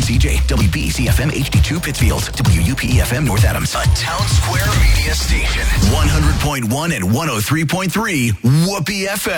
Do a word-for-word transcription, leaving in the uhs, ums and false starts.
C J, W B C F M H D two Pittsfield, W U P E F M North Adams. A Town Square media station. one hundred point one and one oh three point three Whoopee F M.